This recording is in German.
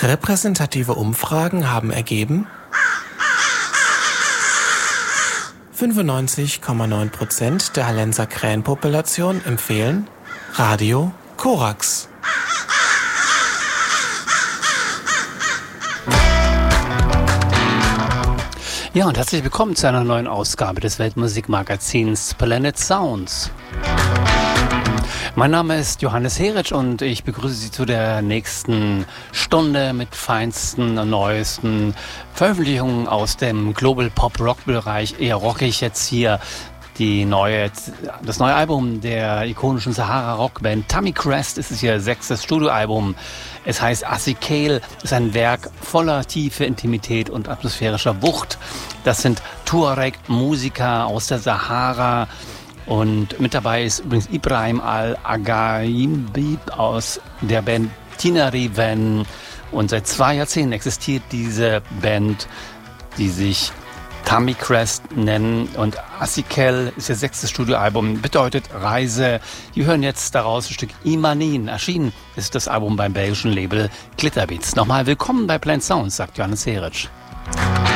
Repräsentative Umfragen haben ergeben, 95,9% der Hallenser Krähenpopulation empfehlen Radio Korax. Ja, und herzlich willkommen zu einer neuen Ausgabe des Weltmusikmagazins Planet Sounds. Mein Name ist Johannes Heritsch und ich begrüße Sie zu der nächsten Stunde mit feinsten und neuesten Veröffentlichungen aus dem Global Pop Rock Bereich. Eher rockig jetzt hier das neue Album der ikonischen Sahara Rockband Tommy Crest. Es ist ihr 6. Studioalbum. Es heißt Assikale, ist ein Werk voller Tiefe, Intimität und atmosphärischer Wucht. Das sind Tuareg-Musiker aus der Sahara. Und mit dabei ist übrigens Ibrahim Al-Agaimbi aus der Band Tinariwen. Und seit 2 Jahrzehnten existiert diese Band, die sich Tommy Crest nennen. Und Assikale ist ihr 6. Studioalbum, bedeutet Reise. Wir hören jetzt daraus ein Stück Imanin. Erschienen ist das Album beim belgischen Label Glitterbeats. Nochmal willkommen bei Planet Sounds, sagt Johannes Heritsch.